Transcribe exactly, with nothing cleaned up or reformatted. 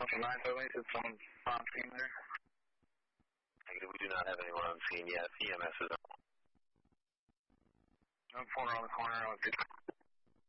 nine police, it's on on scene there. Negative, we do not have anyone on scene yet. E M S is on. I'm pulling around the corner. I'll get